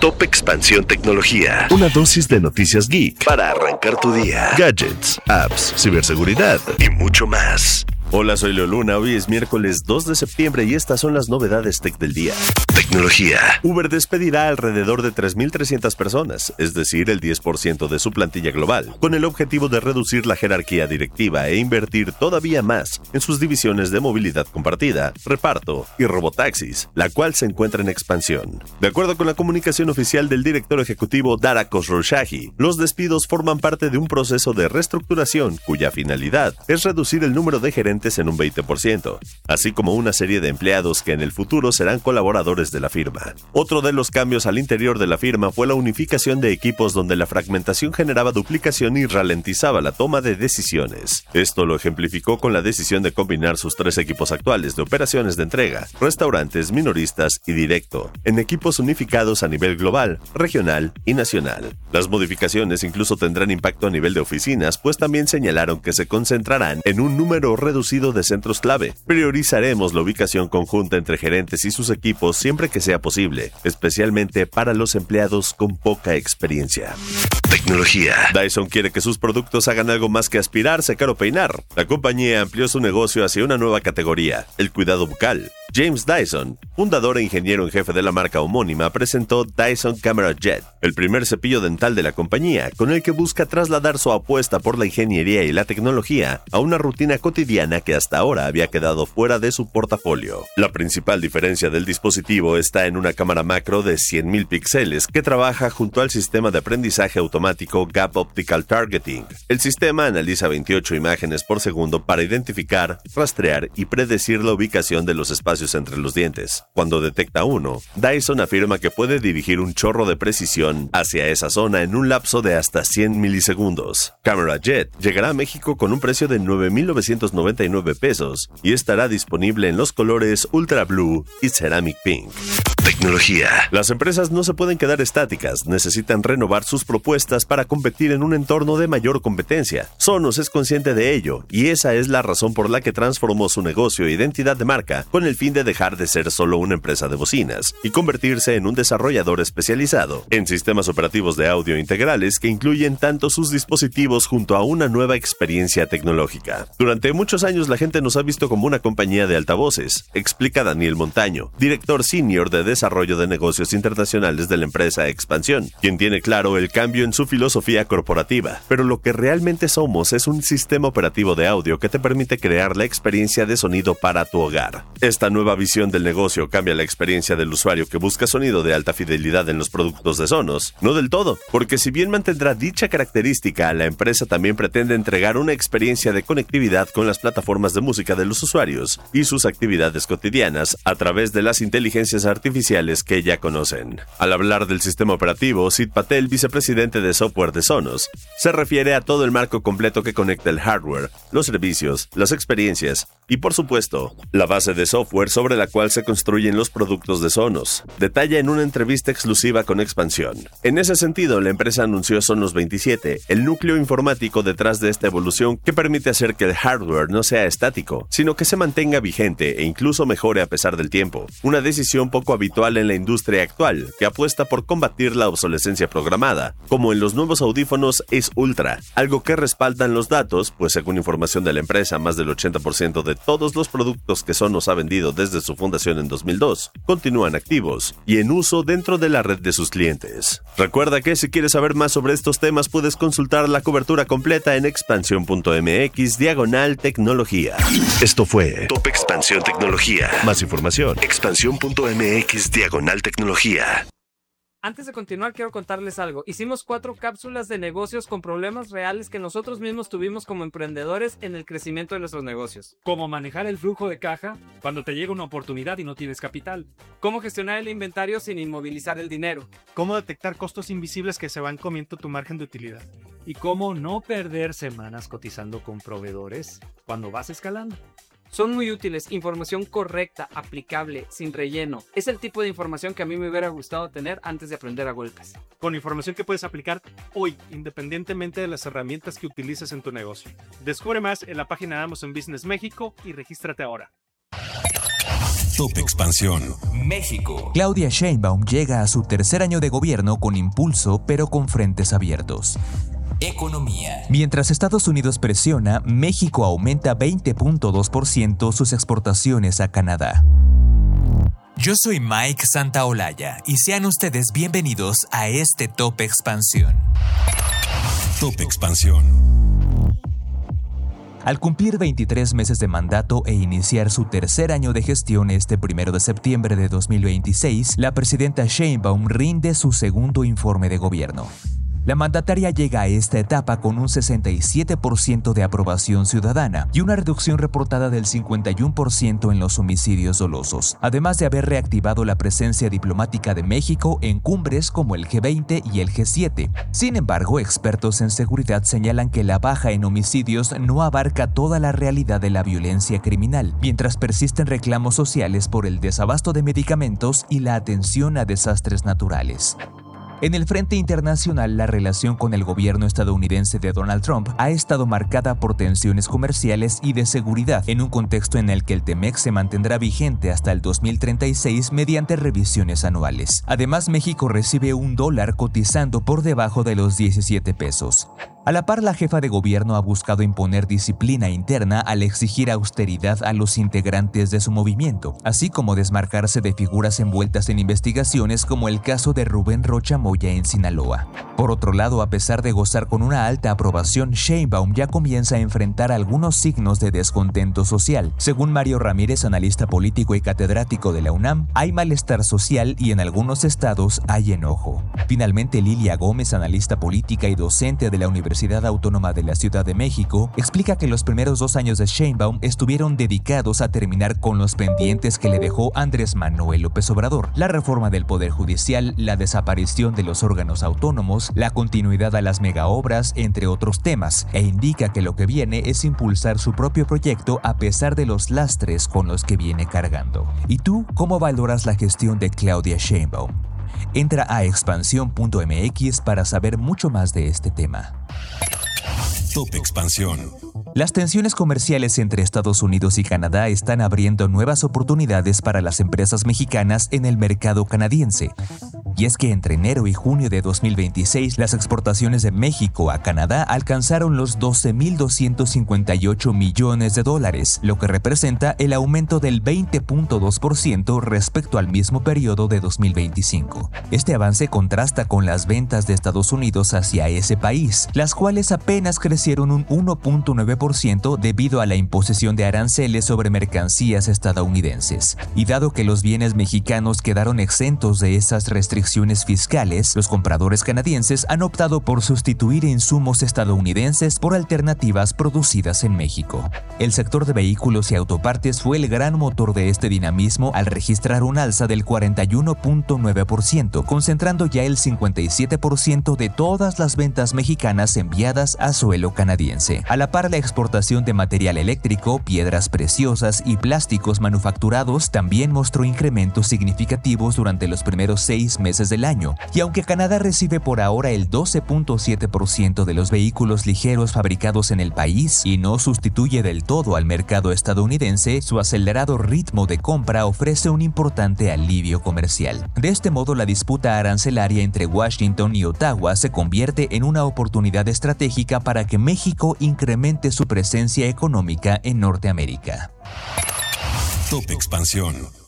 Top Expansión Tecnología. Una dosis de noticias geek para arrancar tu día. Gadgets, apps, ciberseguridad y mucho más. Hola, soy Leo Luna. Hoy es miércoles 2 de septiembre y estas son las novedades tech del día. Tecnología. Uber despedirá alrededor de 3.300 personas, es decir, el 10% de su plantilla global, con el objetivo de reducir la jerarquía directiva e invertir todavía más en sus divisiones de movilidad compartida, reparto y robotaxis, la cual se encuentra en expansión. De acuerdo con la comunicación oficial del director ejecutivo Dara Khosrowshahi, los despidos forman parte de un proceso de reestructuración cuya finalidad es reducir el número de gerentes en un 20%, así como una serie de empleados que en el futuro serán colaboradores de la firma. Otro de los cambios al interior de la firma fue la unificación de equipos donde la fragmentación generaba duplicación y ralentizaba la toma de decisiones. Esto lo ejemplificó con la decisión de combinar sus 3 equipos actuales de operaciones de entrega, restaurantes, minoristas y directo, en equipos unificados a nivel global, regional y nacional. Las modificaciones incluso tendrán impacto a nivel de oficinas, pues también señalaron que se concentrarán en un número reducido de centros clave. Priorizaremos la ubicación conjunta entre gerentes y sus equipos siempre que sea posible, especialmente para los empleados con poca experiencia. Tecnología. Dyson quiere que sus productos hagan algo más que aspirar, secar o peinar. La compañía amplió su negocio hacia una nueva categoría, el cuidado bucal. James Dyson, fundador e ingeniero en jefe de la marca homónima, presentó Dyson Camera Jet, el primer cepillo dental de la compañía, con el que busca trasladar su apuesta por la ingeniería y la tecnología a una rutina cotidiana que hasta ahora había quedado fuera de su portafolio. La principal diferencia del dispositivo está en una cámara macro de 100.000 píxeles que trabaja junto al sistema de aprendizaje automático Gap Optical Targeting. El sistema analiza 28 imágenes por segundo para identificar, rastrear y predecir la ubicación de los espacios entre los dientes. Cuando detecta uno, Dyson afirma que puede dirigir un chorro de precisión hacia esa zona en un lapso de hasta 100 milisegundos. Camera Jet llegará a México con un precio de 9,999 pesos y estará disponible en los colores Ultra Blue y Ceramic Pink. Tecnología. Las empresas no se pueden quedar estáticas, necesitan renovar sus propuestas para competir en un entorno de mayor competencia. Sonos es consciente de ello, y esa es la razón por la que transformó su negocio e identidad de marca con el fin de dejar de ser solo una empresa de bocinas y convertirse en un desarrollador especializado en sistemas operativos de audio integrales que incluyen tanto sus dispositivos junto a una nueva experiencia tecnológica. Durante muchos años la gente nos ha visto como una compañía de altavoces, explica Daniel Montaño, director senior de desarrollo de negocios internacionales de la empresa Expansión, quien tiene claro el cambio en su filosofía corporativa, pero lo que realmente somos es un sistema operativo de audio que te permite crear la experiencia de sonido para tu hogar. Esta nueva visión del negocio cambia la experiencia del usuario que busca sonido de alta fidelidad en los productos de Sonos. No del todo, porque si bien mantendrá dicha característica, la empresa también pretende entregar una experiencia de conectividad con las plataformas de música de los usuarios y sus actividades cotidianas a través de las inteligencias artificiales que ya conocen. Al hablar del sistema operativo, Sid Patel, vicepresidente de software de Sonos, se refiere a todo el marco completo que conecta el hardware, los servicios, las experiencias y, por supuesto, la base de software sobre la cual se construyen los productos de Sonos. Detalla en una entrevista exclusiva con Expansión. En ese sentido, la empresa anunció Sonos 27, el núcleo informático detrás de esta evolución que permite hacer que el hardware no sea estático, sino que se mantenga vigente e incluso mejore a pesar del tiempo. Una decisión poco habitual en la industria actual, que apuesta por combatir la obsolescencia programada, como en los nuevos audífonos Ace Ultra, algo que respaldan los datos, pues según información de la empresa, más del 80% de todos los productos que Sonos ha vendido desde su fundación en 2002 continúan activos y en uso dentro de la red de sus clientes. Recuerda que si quieres saber más sobre estos temas, puedes consultar la cobertura completa en expansión.mx/tecnología. Esto fue Top Expansión Tecnología. Más información, expansión.mx/tecnología. Antes de continuar, quiero contarles algo. Hicimos 4 cápsulas de negocios con problemas reales que nosotros mismos tuvimos como emprendedores en el crecimiento de nuestros negocios. Cómo manejar el flujo de caja cuando te llega una oportunidad y no tienes capital. Cómo gestionar el inventario sin inmovilizar el dinero. Cómo detectar costos invisibles que se van comiendo tu margen de utilidad. Y cómo no perder semanas cotizando con proveedores cuando vas escalando. Son muy útiles, información correcta, aplicable, sin relleno. Es el tipo de información que a mí me hubiera gustado tener antes de aprender a Golcas. Con información que puedes aplicar hoy, independientemente de las herramientas que utilices en tu negocio. Descubre más en la página de Amazon Business México y regístrate ahora. Top Expansión. México. Claudia Sheinbaum llega a su tercer año de gobierno con impulso, pero con frentes abiertos. Economía. Mientras Estados Unidos presiona, México aumenta 20.2% sus exportaciones a Canadá. Yo soy Mike Santaolalla y sean ustedes bienvenidos a este Top Expansión. Top Expansión. Al cumplir 23 meses de mandato e iniciar su tercer año de gestión este 1 de septiembre de 2026, la presidenta Sheinbaum rinde su segundo informe de gobierno. La mandataria llega a esta etapa con un 67% de aprobación ciudadana y una reducción reportada del 51% en los homicidios dolosos, además de haber reactivado la presencia diplomática de México en cumbres como el G20 y el G7. Sin embargo, expertos en seguridad señalan que la baja en homicidios no abarca toda la realidad de la violencia criminal, mientras persisten reclamos sociales por el desabasto de medicamentos y la atención a desastres naturales. En el frente internacional, la relación con el gobierno estadounidense de Donald Trump ha estado marcada por tensiones comerciales y de seguridad, en un contexto en el que el TEMEC se mantendrá vigente hasta el 2036 mediante revisiones anuales. Además, México recibe $1 cotizando por debajo de los 17 pesos. A la par, la jefa de gobierno ha buscado imponer disciplina interna al exigir austeridad a los integrantes de su movimiento, así como desmarcarse de figuras envueltas en investigaciones como el caso de Rubén Rocha Moya en Sinaloa. Por otro lado, a pesar de gozar con una alta aprobación, Sheinbaum ya comienza a enfrentar algunos signos de descontento social. Según Mario Ramírez, analista político y catedrático de la UNAM, hay malestar social y en algunos estados hay enojo. Finalmente, Lilia Gómez, analista política y docente de la Universidad Autónoma de la Ciudad de México, explica que los primeros 2 años de Sheinbaum estuvieron dedicados a terminar con los pendientes que le dejó Andrés Manuel López Obrador: la reforma del Poder Judicial, la desaparición de los órganos autónomos, la continuidad a las megaobras, entre otros temas, e indica que lo que viene es impulsar su propio proyecto a pesar de los lastres con los que viene cargando. ¿Y tú cómo valoras la gestión de Claudia Sheinbaum? Entra a expansión.mx para saber mucho más de este tema. Top Expansión. Las tensiones comerciales entre Estados Unidos y Canadá están abriendo nuevas oportunidades para las empresas mexicanas en el mercado canadiense. Y es que entre enero y junio de 2026, las exportaciones de México a Canadá alcanzaron los $12,258 millones, lo que representa el aumento del 20.2% respecto al mismo periodo de 2025. Este avance contrasta con las ventas de Estados Unidos hacia ese país, las cuales apenas crecieron un 1.9% debido a la imposición de aranceles sobre mercancías estadounidenses. Y dado que los bienes mexicanos quedaron exentos de esas restricciones fiscales, los compradores canadienses han optado por sustituir insumos estadounidenses por alternativas producidas en México. El sector de vehículos y autopartes fue el gran motor de este dinamismo al registrar un alza del 41.9%, concentrando ya el 57% de todas las ventas mexicanas enviadas a suelo canadiense. A la par, la exportación de material eléctrico, piedras preciosas y plásticos manufacturados también mostró incrementos significativos durante los primeros 6 meses del año, y aunque Canadá recibe por ahora el 12.7% de los vehículos ligeros fabricados en el país y no sustituye del todo al mercado estadounidense, su acelerado ritmo de compra ofrece un importante alivio comercial. De este modo, la disputa arancelaria entre Washington y Ottawa se convierte en una oportunidad estratégica para que México incremente su presencia económica en Norteamérica. Top Expansión.